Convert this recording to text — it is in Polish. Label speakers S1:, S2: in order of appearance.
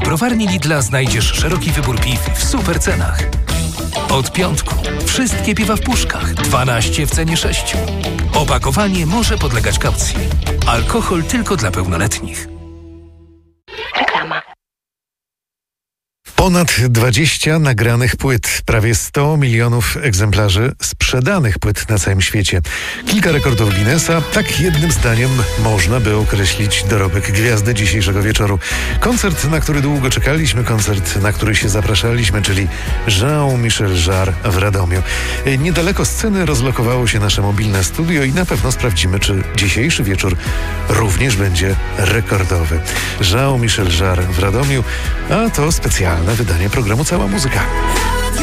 S1: browarni Lidla znajdziesz szeroki wybór piw w super cenach. Od piątku wszystkie piwa w puszkach, 12 w cenie 6. Opakowanie może podlegać kaucji. Alkohol tylko dla pełnoletnich.
S2: Reklama.
S3: Ponad 20 nagranych płyt, prawie 100 milionów egzemplarzy sprzedanych płyt na całym świecie. Kilka rekordów Guinnessa. Tak jednym zdaniem można by określić dorobek gwiazdy dzisiejszego wieczoru. Koncert, na który długo czekaliśmy, koncert, na który się zapraszaliśmy, czyli Jean-Michel Jarre w Radomiu. Niedaleko sceny rozlokowało się nasze mobilne studio i na pewno sprawdzimy, czy dzisiejszy wieczór również będzie rekordowy. Jean-Michel Jarre w Radomiu, a to specjalne wydanie programu Cała Muzyka.